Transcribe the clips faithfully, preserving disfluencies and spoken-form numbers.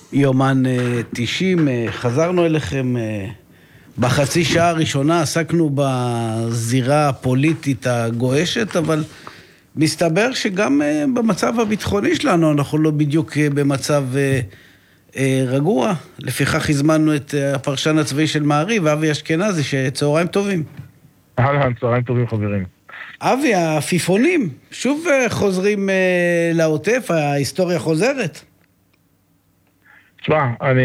יומן תשעים, חזרנו אליכם בחצי שעה הראשונה, עסקנו בזירה הפוליטית הגואשת, אבל מסתבר שגם במצב הביטחוני שלנו אנחנו לא בדיוק במצב רגוע. לפיכך הזמנו את הפרשן הצבאי של מעריב, אבי אשכנזי, שצהריים טובים. אהלן, צהריים טובים חברים. אבי, העפיפונים שוב חוזרים לעוטף, ההיסטוריה חוזרת. תשמע, אני...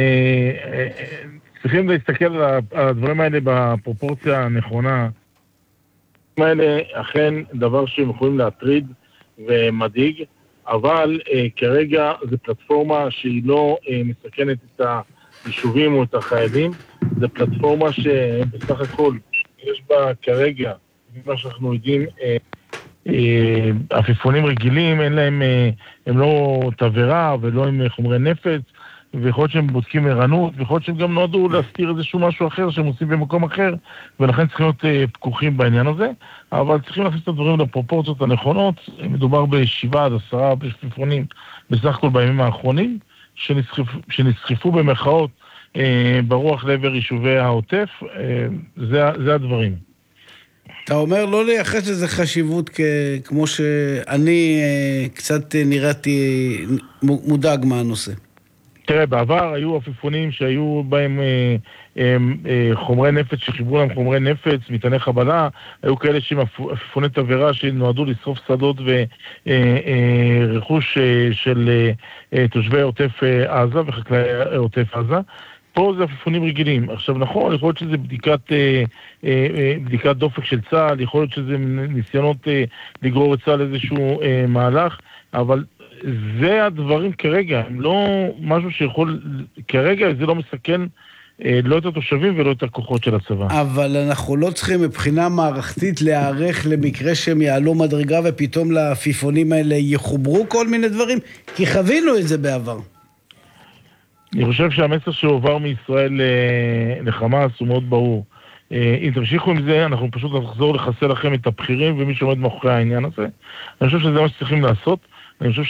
צריכים להסתכל על הדברים האלה בפרופורציה הנכונה. הדברים האלה אכן דבר שהם יכולים להטריד ומדאיג, אבל אה, כרגע זו פלטפורמה שהיא לא אה, מסכנת את היישובים או את החיילים. זו פלטפורמה שבסך הכל יש בה כרגע, מה שאנחנו יודעים, אה, אה, עפיפונים רגילים, אין להם, אה, הם לא תברה ולא עם חומרי נפץ, ויכול להיות שהם בודקים ערנות, ויכול להיות שהם גם נועדו להסתיר איזשהו משהו אחר שהם עושים במקום אחר, ולכן צריכים להיות אה, פקוחים בעניין הזה, אבל צריכים להכניס את הדברים לפרופורציות הנכונות. מדובר בשבעה עד עשרה עפיפונים בסך הכל בימים האחרונים, שנסחפ, שנסחפו במרכאות אה, ברוח לעבר יישובי העוטף. אה, זה, זה הדברים. אתה אומר לא לייחס לזה חשיבות כ... כמו שאני אה, קצת נראיתי מודאג מהנושא. תראה, בעבר היו עפיפונים שהיו בהם אה, אה, אה, חומרי נפץ, שחיברו להם חומרי נפץ, מטעני חבלה, היו כאלה שהם עפיפוני תברה שנועדו לשרוף שדות ורכוש אה, אה, של אה, אה, תושבי עוטף אה, עזה וחקלאי עוטף עזה. פה זה עפיפונים רגילים. עכשיו נכון, יכול להיות שזה בדיקת, אה, אה, בדיקת דופק של צה"ל, יכול להיות שזה ניסיונות אה, לגרור את צה"ל איזשהו אה, מהלך, אבל זה הדברים כרגע, הם לא משהו שיכול, כרגע זה לא מסכן אה, לא את התושבים ולא את הכוחות של הצבא. אבל אנחנו לא צריכים מבחינה מערכתית להיערך למקרה שהם יעלו מדרגה ופתאום לעפיפונים האלה יחוברו כל מיני דברים, כי חווינו את זה בעבר. אני חושב שהמסר שעובר מישראל לחמאס הוא מאוד ברור. אם תמשיכו עם זה, אנחנו פשוט נחזור לחסל לכם את הבכירים ומי שעומד מאחורי העניין הזה. אני חושב שזה מה שצריכים לעשות. אני חושב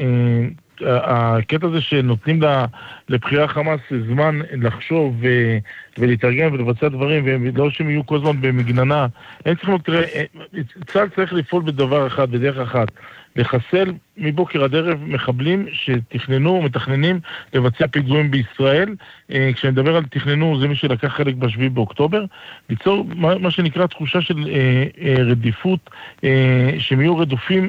שהקטע הזה שנותנים לבחירי החמאס זמן לחשוב ולהתארגן ולבצע דברים, ולא שהם יהיו כל הזמן במגננה, אין צריכים, תראה, צה"ל צריך לפעול בדבר אחד, בדרך אחת. לחסל מבוקר עד ערב מחבלים שתכננו ומתכננים לבצע פיגועים בישראל. כשאני מדבר על תכננו, זה מי שלקח חלק בשביעי באוקטובר, ליצור מה שנקרא תחושה של רדיפות, שהם יהיו רדופים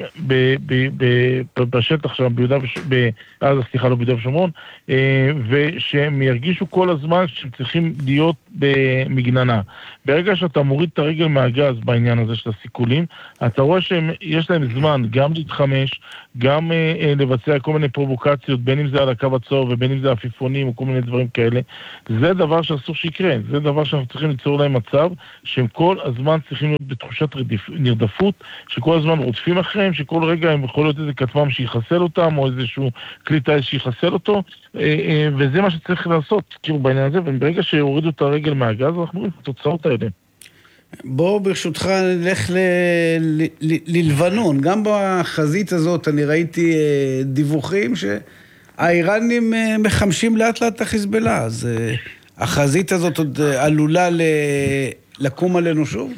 בשטח שם, אז סליחה, לא ביהודה ושומרון, ושהם ירגישו כל הזמן שהם צריכים להיות במגננה. ברגע שאתה מוריד את הרגל מהגז בעניין הזה של הסיכולים, אתה רואה שיש להם זמן גם להתחמש, גם אה, לבצע כל מיני פרובוקציות, בין אם זה על הקו הצהוב ובין אם זה עפיפונים או כל מיני דברים כאלה. זה דבר שאסור שיקרה, זה דבר שאנחנו צריכים ליצור להם מצב שהם כל הזמן צריכים להיות בתחושת רדיפ, נרדפות, שכל הזמן רודפים אחריהם, שכל רגע הם יכול להיות איזה כתמם שיחסל אותם או איזשהו כלי טייס שיחסל אותו, אה, אה, וזה מה שצריך לעשות כאילו בעניין הזה, וברגע שהורידו את הרגל מהגז אנחנו רואים את התוצאות האלה. בוא ברשותך נלך ל- ל- ללבנון. גם בחזית הזאת אני ראיתי דיווחים שהאיראנים מחמשים לאט לאט את החיזבאללה. אז החזית הזאת עוד עלולה ל- לקום עלינו שוב?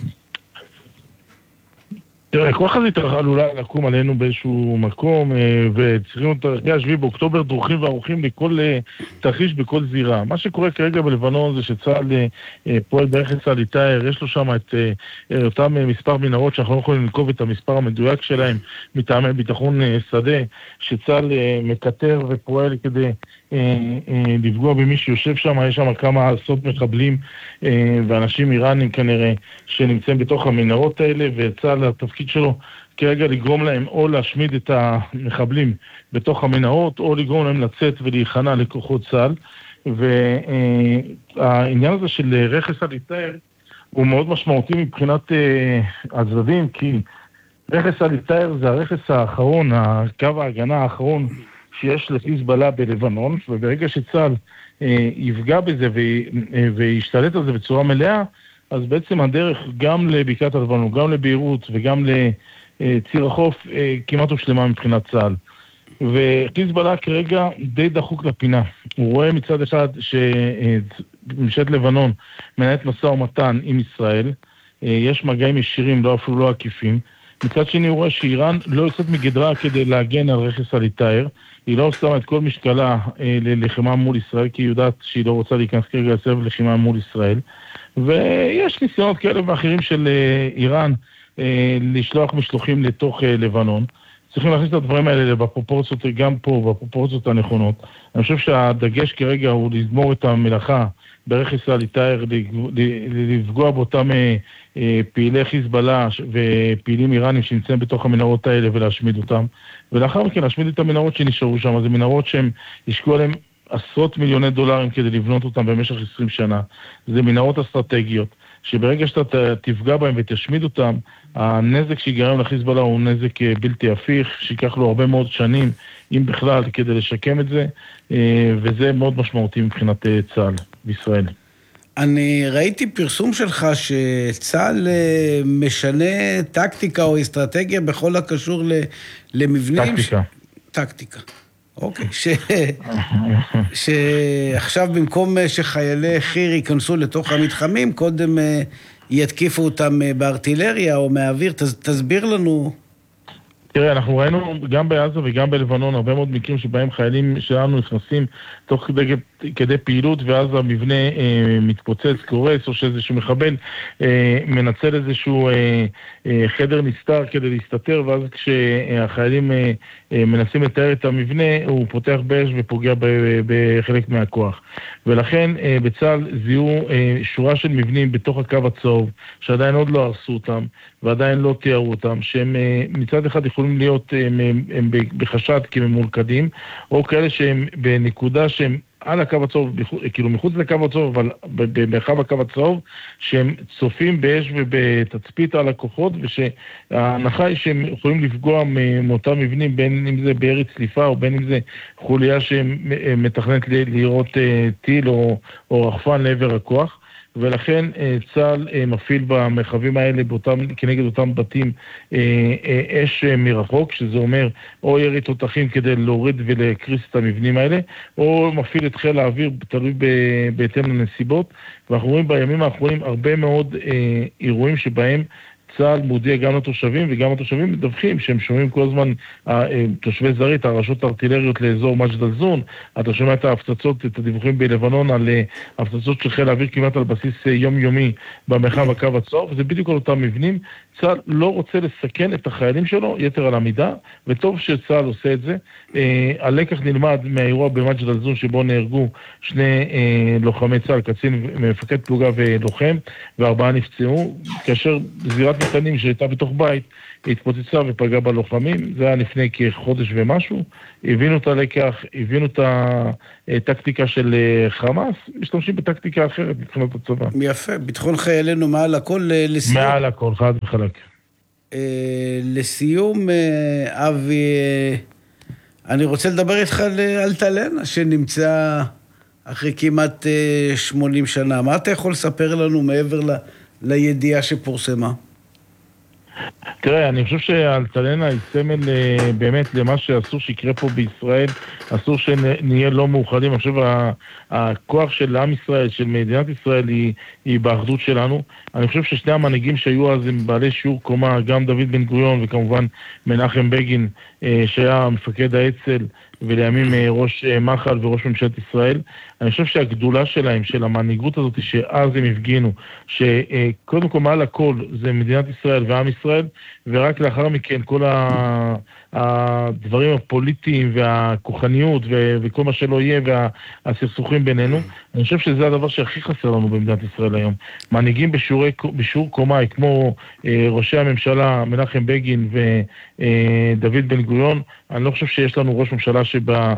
תראה, כל חזית עלולה לקום עלינו באיזשהו מקום, וצריכים אותה, השביעי באוקטובר דרוכים וערוכים לכל תרחיש בכל זירה. מה שקורה כרגע בלבנון זה שצה"ל פועל ברכס על איתאר, יש לו שם את אותם מספר מנהרות שאנחנו לא יכולים לנקוב את המספר המדויק שלהם, מטעמי ביטחון שדה, שצה"ל מקטר ופועל כדי לפגוע במי שיושב שם. יש שם כמה עשרות מחבלים ואנשים איראנים כנראה שנמצאים בתוך המנהרות האלה, וצה"ל התפקיד שלו כרגע לגרום להם או להשמיד את המחבלים בתוך המנהרות, או לגרום להם לצאת ולהיכנע לכוחות צה"ל. והעניין הזה של רכס על איתאר הוא מאוד משמעותי מבחינת הצדדים, כי רכס על איתאר זה הרכס האחרון, קו ההגנה האחרון שיש לחיזבאללה בלבנון, וברגע שצה"ל יפגע בזה וישתלט על זה בצורה מלאה, אז בעצם הדרך גם לבקעת הלבנון, גם לביירות וגם לציר החוף כמעט הושלמה מבחינת צה"ל. וחיזבאללה כרגע די דחוק לפינה. הוא רואה מצד אחד שממשלת לבנון מנהלת משא ומתן עם ישראל, יש מגעים ישירים, לא אפילו לא עקיפים. מצד שני הוא רואה שאיראן לא יוצאת מגדרה כדי להגן על רכס הליטאר, היא לא שמה את כל משקלה ללחימה מול ישראל, כי היא יודעת שהיא לא רוצה להיכנס כרגע לסבב לחימה מול ישראל, ויש ניסיונות כאלה ואחרים של איראן לשלוח משלוחים לתוך לבנון. צריכים להכניס את הדברים האלה בפרופורציות, גם פה, בפרופורציות הנכונות. אני חושב שהדגש כרגע הוא לגמור את המלאכה ברכס הליטאר, לפגוע באותם פעילי חיזבאללה ופעילים איראנים שנמצאים בתוך המנהרות האלה ולהשמיד אותם. ולאחר מכן להשמיד את המנהרות שנשארו שם. זה מנהרות שהם השקיעו עליהם עשרות מיליוני דולרים כדי לבנות אותם במשך עשרים שנה. זה מנהרות אסטרטגיות, שברגע שאתה תפגע בהם ותשמיד אותם, הנזק שיגרם לחיזבאללה הוא נזק בלתי הפיך, שיקח לו הרבה מאוד שנים, אם בכלל, כדי לשקם את זה, וזה מאוד משמעותי מבחינת צה"ל בישראל. אני ראיתי פרסום שלך שצה"ל משנה טקטיקה או אסטרטגיה בכל הקשור למבנים. טקטיקה. טקטיקה. אוקיי, ש... שעכשיו במקום שחיילי חי"ר ייכנסו לתוך המתחמים, קודם יתקיפו אותם בארטילריה או מהאוויר. תסביר לנו. תראה, אנחנו ראינו גם בעזה וגם בלבנון הרבה מאוד מקרים שבהם חיילים שלנו נכנסים תוך כדי, כדי פעילות, ואז המבנה אה, מתפוצץ, קורס, או שאיזשהו מחבל אה, מנצל איזשהו אה, אה, חדר נסתר כדי להסתתר, ואז כשהחיילים אה, אה, מנסים לתאר את המבנה, הוא פותח באש ופוגע ב, בחלק מהכוח. ולכן אה, בצה"ל זיהו אה, שורה של מבנים בתוך הקו הצהוב, שעדיין עוד לא הרסו אותם, ועדיין לא תיארו אותם, שהם אה, מצד אחד יכולים להיות אה, הם, הם בחשד כממולכדים, או כאלה שהם בנקודה שהם על הקו הצהוב, כאילו מחוץ לקו הצהוב, אבל במרחב הקו הצהוב, שהם צופים באש ובתצפית על הכוחות, ושההנחה היא שהם יכולים לפגוע מאותם מבנים, בין אם זה בירי צליפה, או בין אם זה חוליה שמתכננת לראות טיל או, או רחפן לעבר הכוח. ולכן צה"ל מפעיל במרחבים האלה באותם, כנגד אותם בתים אש מרחוק, שזה אומר או ירי תותחים כדי להוריד ולקריס את המבנים האלה, או מפעיל את חיל האוויר, תלוי בהתאם לנסיבות. ואנחנו רואים בימים האחרונים הרבה מאוד אירועים שבהם צה"ל מודיע גם לתושבים, וגם התושבים מדווחים שהם שומעים כל הזמן תושבי זרית, הרשות הארטילריות לאזור מג'ד אל-זון. אתה שומע את ההפצצות, את הדיווחים בלבנון על הפצצות של חיל האוויר כמעט על בסיס יומיומי במרחב הקו הצהוב, וזה בדיוק על אותם מבנים. צה"ל לא רוצה לסכן את החיילים שלו יתר על המידה, וטוב שצה"ל עושה את זה. הלקח נלמד מהאירוע במג'ד אל-זון שבו נהרגו שני לוחמי צה"ל, קצין מפקד פלוגה ולוחם, וארבעה נפצעו, כאשר זירת מטענים שהייתה בתוך בית התפוצצה ופגעה בלוחמים. זה היה לפני כחודש ומשהו. הבינו את הלקח, הבינו את הטקטיקה של חמאס, משתמשים בטקטיקה אחרת מבחינת הצבא. יפה, ביטחון חיילינו מעל הכל. לסיום, מעל הכל, חד וחלק. לסיום, אבי, אני רוצה לדבר איתך על אלטלנה, שנמצא אחרי כמעט שמונים שנה. מה אתה יכול לספר לנו מעבר ל... לידיעה שפורסמה? תראה, אני חושב שאלטלנה היא סמל באמת למה שאסור שיקרה פה בישראל, אסור שנהיה לא מאוחדים. אני חושב הכוח של עם ישראל, של מדינת ישראל, היא, היא באחדות שלנו. אני חושב ששני המנהיגים שהיו אז הם בעלי שיעור קומה, גם דוד בן גוריון וכמובן מנחם בגין, שהיה מפקד האצ"ל ולימים ראש מח"ל וראש ממשלת ישראל. אני חושב שהגדולה שלהם, של המנהיגות הזאת, שאז הם הפגינו, שקודם כל מעל הכל זה מדינת ישראל ועם ישראל, ורק לאחר מכן כל הדברים הפוליטיים והכוחניות וכל מה שלא יהיה והסכסוכים בינינו. אני חושב שזה הדבר שהכי חסר לנו במדינת ישראל היום. מנהיגים בשיעורי, בשיעור קומאי, כמו ראשי הממשלה מנחם בגין ודוד בן גוריון. אני לא חושב שיש לנו ראש ממשלה שבה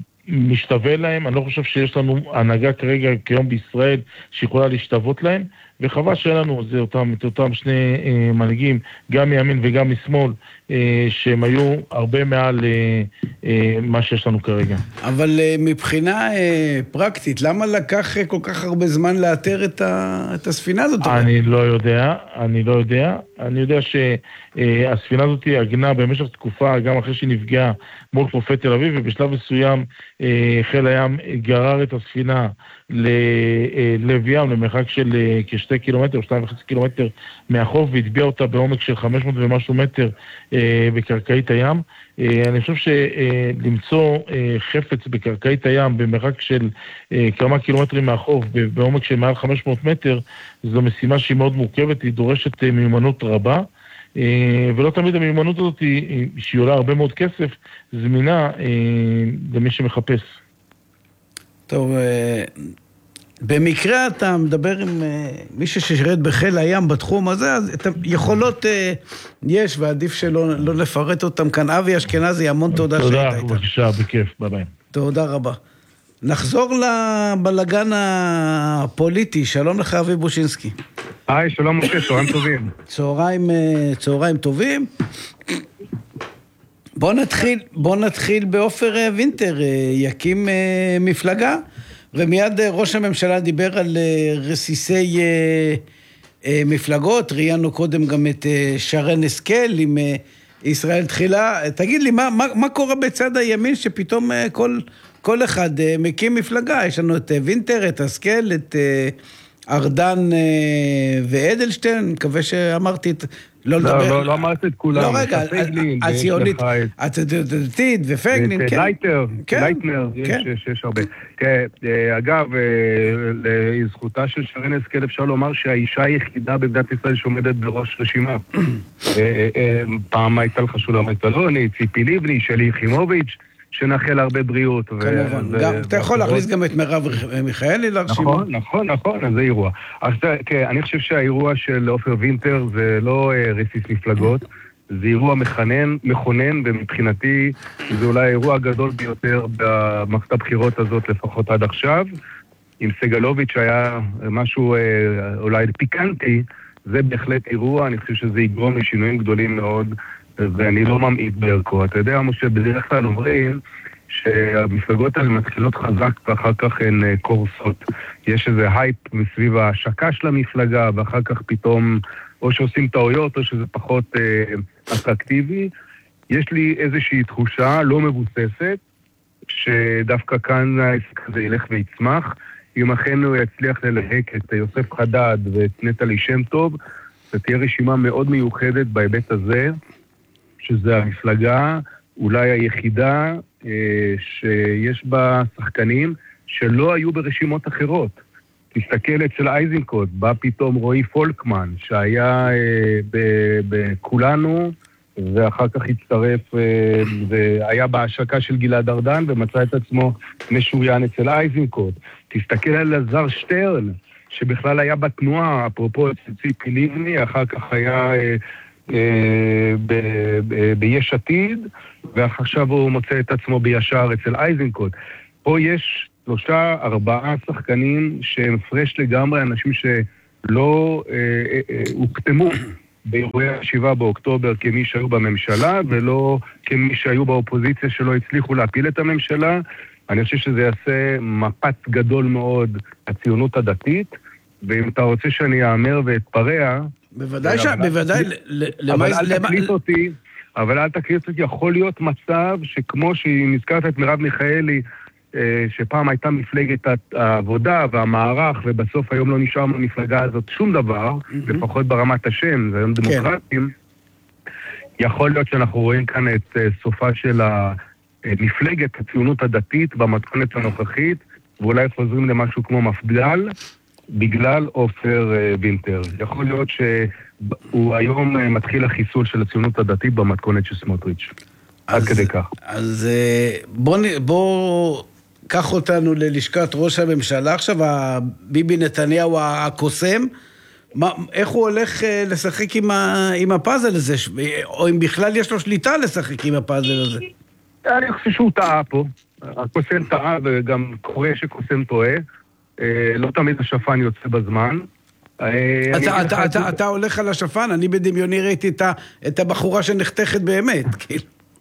משתווה להם, אני לא חושב שיש לנו הנהגה כרגע כיום בישראל שיכולה להשתוות להם, וחבל שאין לנו זה אותם, את אותם שני אה, מנהיגים, גם מימין וגם משמאל, אה, שהם היו הרבה מעל אה, אה, מה שיש לנו כרגע. אבל אה, מבחינה אה, פרקטית, למה לקח אה, כל כך הרבה זמן לאתר את, ה, את הספינה הזאת? אני לא יודע, אני לא יודע. אני יודע שהספינה הזאת עגנה במשך תקופה, גם אחרי שהיא נפגעה מול חופי תל אביב, ובשלב מסוים אה, חיל הים גרר את הספינה ללב ים, למרחק של אה, כשתי קילומטר, שתיים וחצי קילומטר מהחוף, והטביע אותה בעומק של חמש מאות ומשהו מטר אה, בקרקעית הים. אה, אני חושב שלמצוא אה, חפץ בקרקעית הים במרחק של אה, כמה קילומטרים מהחוף, בעומק של מעל חמש מאות מטר, זו משימה שהיא מאוד מורכבת, היא דורשת אה, מיומנות רבה, אה, ולא תמיד המיומנות הזאת, היא, שהיא עולה הרבה מאוד כסף, זמינה אה, למי שמחפש. טוב, במקרה אתה מדבר עם מישהו ששירת בחיל הים בתחום הזה, אז את יכולות יש, ועדיף שלא לא לפרט אותם כאן. אבי אשכנזי, המון תודה שהיית איתנו. תודה, בבקשה, בכיף, ביי ביי. תודה רבה. נחזור לבלגן הפוליטי. שלום לך, אבי בושינסקי. היי, שלום משה, צהריים טובים. צהריים, צהריים טובים. בוא נתחיל, בוא נתחיל באופר וינטר, יקים מפלגה, ומיד ראש הממשלה דיבר על רסיסי מפלגות, ראיינו קודם גם את שרן השכל עם ישראל תחילה. תגיד לי, מה, מה, מה קורה בצד הימין שפתאום כל, כל אחד מקים מפלגה? יש לנו את וינטר, את השכל, את ארדן ואדלשטיין, אני מקווה שאמרתי את... לא, לא, לא, לא אמרתי את כולם. לא, רגע, הציונית, הצדדתית ופגנין, כן. לייטר, לייטנר, יש הרבה. אגב, לזכותה של שרן השכל אפשר לומר שהאישה היחידה במדינת ישראל שעומדת בראש רשימה. פעם הייתה לך שולמית אלוני, ציפי לבני, שלי יחימוביץ', שנאחל הרבה בריאות. אתה יכול להכניס גם את מרב מיכאלי לרשימה. נכון, נכון, נכון, אז זה אירוע. אני חושב שהאירוע של אופר וינטר זה לא רסיס מפלגות, זה אירוע מכונן, מכונן, ומבחינתי זה אולי האירוע הגדול ביותר במערכת הבחירות הזאת, לפחות עד עכשיו. עם סגלוביץ' היה משהו אולי פיקנטי, זה בהחלט אירוע, אני חושב שזה יגרום לשינויים גדולים מאוד, ואני לא ממעיט בערכו. אתה יודע, משה, בדרך כלל אומרים שהמפלגות האלה מתחילות חזק ואחר כך הן קורסות. יש איזה הייפ מסביב ההשקה של המפלגה, ואחר כך פתאום או שעושים טעויות או שזה פחות אה, אטרקטיבי. יש לי איזושהי תחושה לא מבוססת, שדווקא כאן העסק הזה ילך ויצמח. אם אכן הוא יצליח ללהק את יוסף חדד ואת נטלי שם טוב, זה תהיה רשימה מאוד מיוחדת בהיבט הזה, שזה המפלגה אולי היחידה אה, שיש בה שחקנים שלא היו ברשימות אחרות. תסתכל אצל אייזנקוט, בא פתאום רועי פולקמן, שהיה אה, בכולנו, ואחר כך הצטרף, אה, והיה בהשקה של גלעד ארדן, ומצא את עצמו משוריין אצל אייזנקוט. תסתכל על אלעזר שטרן, שבכלל היה בתנועה, אפרופו אצל ציפי לבני, אחר כך היה... אה, ביש עתיד, ועכשיו הוא מוצא את עצמו בישר אצל אייזנקוט. פה יש שלושה, ארבעה שחקנים שהם פרש לגמרי, אנשים שלא הוקטמו באירועי השבעה באוקטובר כמי שהיו בממשלה, ולא כמי שהיו באופוזיציה שלא הצליחו להפיל את הממשלה. אני חושב שזה יעשה מפץ גדול מאוד הציונות הדתית, ואם אתה רוצה שאני אאמר ואתפרע, בוודאי ש... בוודאי... אבל אל תקליט אותי, אבל אל תקליט אותי, יכול להיות מצב שכמו שנזכרת את מרב מיכאלי, שפעם הייתה מפלגת העבודה והמערך, ובסוף היום לא נשאר במפלגה הזאת שום דבר, לפחות ברמת השם, זה היום דמוקרטים, יכול להיות שאנחנו רואים כאן את סופה של מפלגת הציונות הדתית במתכונת הנוכחית, ואולי חוזרים למשהו כמו מפד"ל, בגלל אופר וינטר. יכול להיות שהוא היום מתחיל החיסול של הציונות הדתית במתכונת של סמוטריץ'. עד כדי כך. אז בוא, בוא קח אותנו ללשכת ראש הממשלה. עכשיו, ביבי נתניהו הקוסם, מה, איך הוא הולך לשחק עם, ה, עם הפאזל הזה? או אם בכלל יש לו שליטה לשחק עם הפאזל הזה? אני חושב שהוא טעה פה. הקוסם טעה, וגם קורה שקוסם טועה. לא תמיד השפן יוצא בזמן. אתה הולך על השפן, אני בדמיוני ראיתי את הבחורה שנחתכת באמת, כאילו.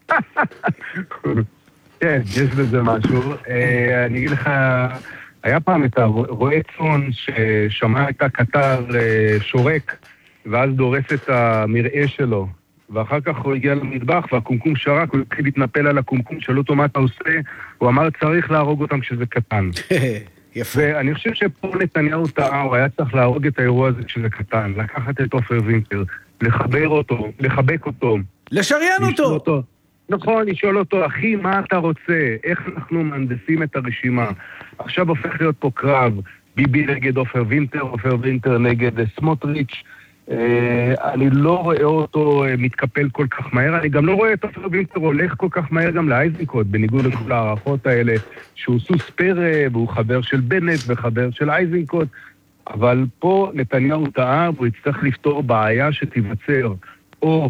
כן, יש בזה משהו. אני אגיד לך, היה פעם את הרועה צאן ששמע את הקטר שורק, ואז דורס את המראה שלו, ואחר כך הוא הגיע למטבח, והקומקום שרק, הוא התחיל להתנפל על הקומקום, שאלו אותו מה אתה עושה, הוא אמר צריך להרוג אותם כשזה קטן. יפה. ואני חושב שפה נתניהו טעה, הוא היה צריך להרוג את האירוע הזה כשזה קטן, לקחת את עופר וינטר, לחבר אותו, לחבק אותו. לשריין אותו. אותו. נכון, לשאול אותו, אחי, מה אתה רוצה? איך אנחנו מהנדסים את הרשימה? עכשיו הופך להיות פה קרב, ביבי נגד עופר וינטר, עופר וינטר נגד סמוטריץ'. אני לא רואה אותו מתקפל כל כך מהר, אני גם לא רואה את עופר וינטר הולך כל כך מהר גם לאייזנקוט, בניגוד לכל הערכות האלה, שהוא סוס פרא, והוא חבר של בנט וחבר של אייזנקוט, אבל פה נתניהו טעה, והוא יצטרך לפתור בעיה שתיווצר, או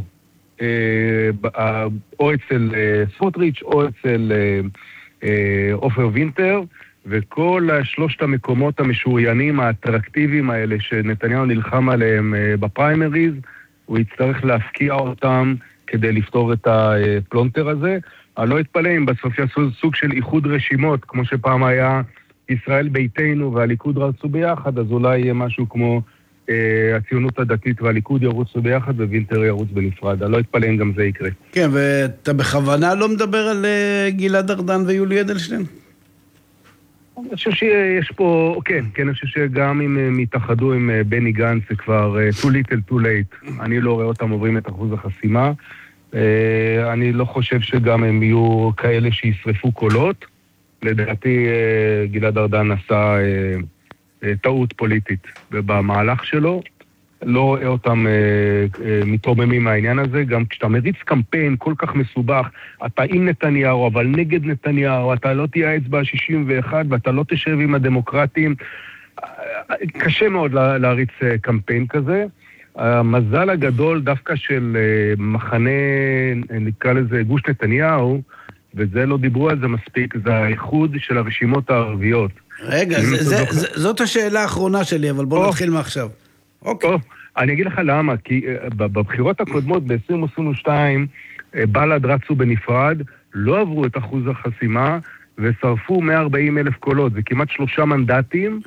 או אצל סמוטריץ' או אצל עופר וינטר, וכל שלושת המקומות המשוריינים האטרקטיביים האלה שנתניהו נלחם עליהם בפריימריז, הוא יצטרך להפקיע אותם כדי לפתור את הפלונטר הזה. אני לא אתפלא אם בסוף יעשו סוג של איחוד רשימות, כמו שפעם היה ישראל ביתנו והליכוד רצו ביחד, אז אולי יהיה משהו כמו הציונות הדתית והליכוד ירוצו ביחד ווינטר ירוץ בנפרד. אני לא אתפלא אם גם זה יקרה. כן, ואתה בכוונה לא מדבר על גלעד ארדן ויולי אדלשטיין? אני חושב שיש פה, כן, כן, אני חושב שגם אם הם יתאחדו עם בני גנץ זה כבר too little too late. אני לא רואה אותם עוברים את אחוז החסימה. אני לא חושב שגם הם יהיו כאלה שישרפו קולות. לדעתי גלעד ארדן עשה טעות פוליטית במהלך שלו. לא רואה אותם מתרוממים מהעניין הזה. גם כשאתה מריץ קמפיין כל כך מסובך, אתה עם נתניהו, אבל נגד נתניהו, אתה לא תהיה אצבע שישים ואחת, ואתה לא תשב עם הדמוקרטים. קשה מאוד להריץ קמפיין כזה. המזל הגדול דווקא של מחנה, נקרא לזה גוש נתניהו, וזה לא דיברו על זה מספיק, זה האיחוד של הרשימות הערביות. רגע, זה, זה, זה, זאת השאלה האחרונה שלי, אבל בואו נתחיל מעכשיו. אוקיי. טוב, אני אגיד לך למה, כי בבחירות הקודמות ב-עשרים עשרים ושתיים, בל"ד רצו בנפרד, לא עברו את אחוז החסימה, ושרפו מאה וארבעים אלף קולות, זה כמעט שלושה מנדטים,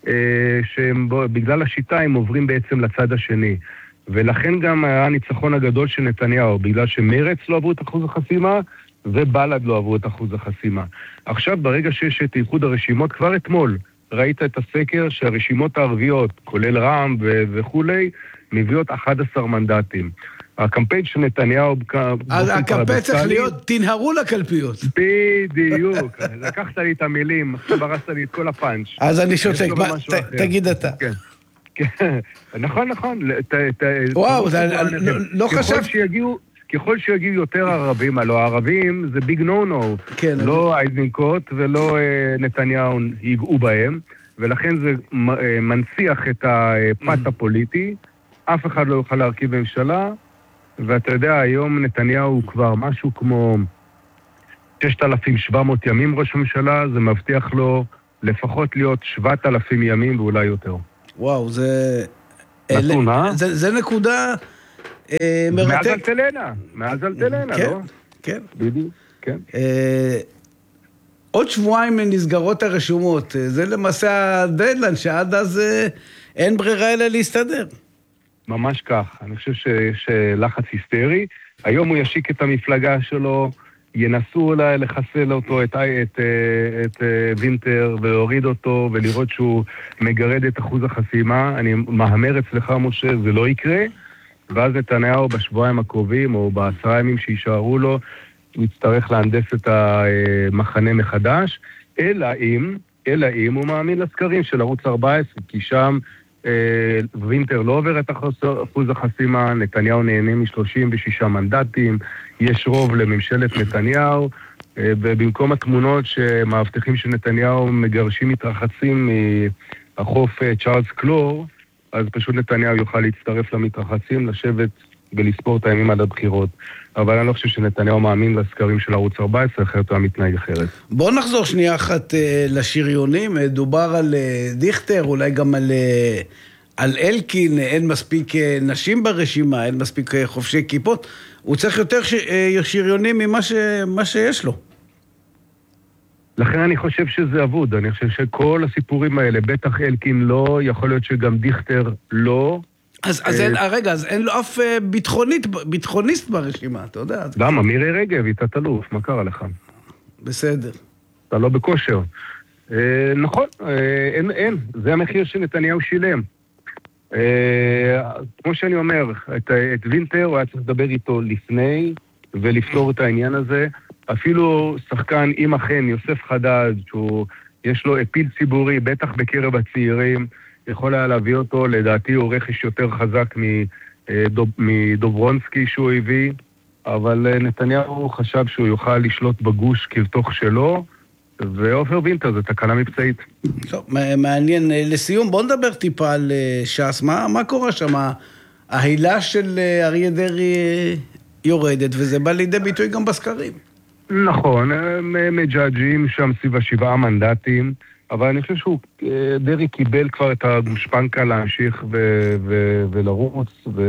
שבגלל השיטה הם עוברים בעצם לצד השני. ולכן גם היה הניצחון הגדול של נתניהו, בגלל שמרץ לא עברו את אחוז החסימה, ובל"ד לא עברו את אחוז החסימה. עכשיו, ברגע שיש את איחוד הרשימות, כבר אתמול ראית את הסקר שהרשימות הערביות, כולל רע"מ ו- וכולי, מביאות אחד עשר מנדטים. הקמפיין של נתניהו... אז הקמפיין צריך להיות, תנהרו לקלפיות. בדיוק, לקחת לי את המילים, עכשיו הרסת לי את כל הפאנץ'. אז אני שותק, תגיד אתה. כן, נכון, נכון. וואו, לא חשב... ככל שיגיעו יותר ערבים, הלוא הערבים זה ביג נו נו, לא אייזנקוט ולא נתניהו ייגעו בהם, ולכן זה מנציח את הפת הפוליטי, אף אחד לא יוכל להרכיב ממשלה, ואתה יודע, היום נתניהו הוא כבר משהו כמו ששת אלפים ושבע מאות ימים ראש ממשלה, זה מבטיח לו לפחות להיות שבעת אלפים ימים ואולי יותר. וואו, זה... נתון, אה? זה נקודה... מאז אלטלנה, מאז אלטלנה, לא? כן. בדיוק, כן. עוד שבועיים נסגרות הרשומות, זה למעשה הדדליין, שעד אז אין ברירה אלא להסתדר. ממש כך, אני חושב שיש לחץ היסטרי, היום הוא ישיק את המפלגה שלו, ינסו אולי לחסל אותו, את, את, את וינטר, ולהוריד אותו, ולראות שהוא מגרד את אחוז החסימה, אני מהמר אצלך משה, זה לא יקרה, ואז נתניהו בשבועיים הקרובים, או בעשרה ימים שישארו לו, הוא יצטרך להנדס את המחנה מחדש, אלא אם, אלא אם הוא מאמין לסקרים של ערוץ ארבע עשרה, כי שם אה, וינטר לא עובר את אחוז החסימה, נתניהו נהנה מ-שלושים ושישה מנדטים, יש רוב לממשלת נתניהו, אה, ובמקום התמונות שמאבטחים של נתניהו מגרשים מתרחצים מהחוף אה, צ'ארלס קלור, אז פשוט נתניהו יוכל להצטרף למתרחצים, לשבת ולספור את הימים עד הבחירות. אבל אני לא חושב שנתניהו מאמין לסקרים של ערוץ ארבע עשרה, אחרת הוא מתנהג אחרת. בואו נחזור שנייה אחת לשריונים. דובר על דיכטר, אולי גם על, על אלקין אין מספיק נשים ברשימה, אין מספיק חובשי כיפות, הוא צריך יותר שריונים ממה ש... מה שיש לו. לכן אני חושב שזה אבוד, אני חושב שכל הסיפורים האלה, בטח אלקין לא, יכול להיות שגם דיכטר לא. אז, אז אין, רגע, אז אין לו אף ביטחונית, ביטחוניסט ברשימה, אתה יודע. למה? מירי רגב, היא תת-אלוף, מה קרה לך? בסדר. אתה לא בכושר. אה, נכון, אה, אין, אין, זה המחיר שנתניהו שילם. אה, כמו שאני אומר, את, את וינטר הוא היה צריך לדבר איתו לפני, ולפתור את העניין הזה. אפילו שחקן, אם אכן, יוסף חדד, שיש לו אפיל ציבורי, בטח בקרב הצעירים, יכול היה להביא אותו, לדעתי הוא רכש יותר חזק מדוברונסקי שהוא הביא, אבל נתניהו חשב שהוא יוכל לשלוט בגוש כבתוך שלו, ואופר וינטר זה תקלה מבצעית. טוב, מעניין. לסיום, בוא נדבר טיפה על ש"ס. מה, מה קורה שם? ההילה של אריה דרעי יורדת, וזה בא לידי ביטוי גם בסקרים. נכון, מג'אג'ים שם סביב השבעה מנדטים, אבל אני חושב שהוא, דרעי קיבל כבר את הגושפנקה להמשיך ו- ו- ולרוץ,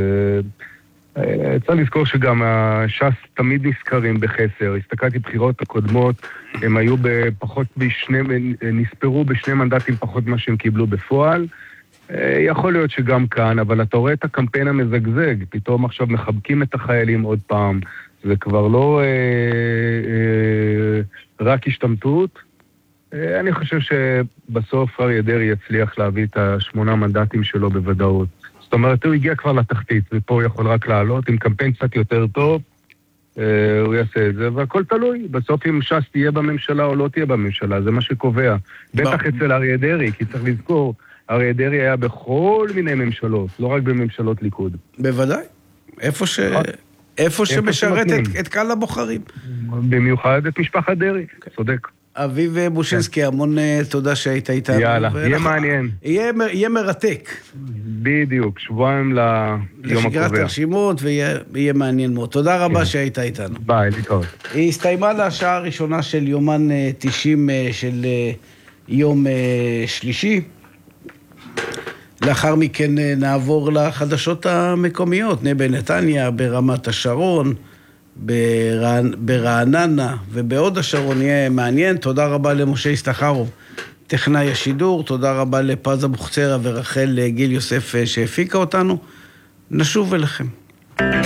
וצריך לזכור שגם הש"ס תמיד נזכרים בחסר. הסתכלתי בחירות הקודמות, הם היו בפחות בשני, נספרו בשני מנדטים פחות מה שהם קיבלו בפועל. יכול להיות שגם כאן, אבל אתה רואה את הקמפיין המזגזג, פתאום עכשיו מחבקים את החיילים עוד פעם, זה כבר לא אה, אה, רק השתמטות. אה, אני חושב שבסוף אריה דרעי יצליח להביא את השמונה מנדטים שלו בוודאות. זאת אומרת, הוא הגיע כבר לתחתית, ופה הוא יכול רק לעלות, עם קמפיין קצת יותר טוב, אה, הוא יעשה את זה, והכל תלוי. בסוף אם ש"ס תהיה בממשלה או לא תהיה בממשלה, זה מה שקובע. בטח אצל אריה דרעי, כי צריך לזכור, אריה דרעי היה בכל מיני ממשלות, לא רק בממשלות ליכוד. בוודאי. איפה ש... איפה שמשרת את, את קהל הבוחרים. במיוחד את משפחת דרעי, צודק. אביב בושינסקי, המון תודה שהיית איתנו. יאללה, יהיה מעניין. יהיה מרתק. בדיוק, שבועיים ליום הקובע. לשגרת הרשימות, ויהיה מעניין מאוד. תודה רבה שהיית איתנו. ביי, להתראות. היא הסתיימה לשעה הראשונה של יומן תשעים של יום שלישי. לאחר מכן נעבור לחדשות המקומיות, בנתניה, ברמת השרון, ברעננה ובעוד השרון יהיה מעניין. תודה רבה למשה ישתחרוב, טכנאי השידור, תודה רבה לפז אבוחצירא ורחל גיל יוסף שהפיקה אותנו. נשוב אליכם.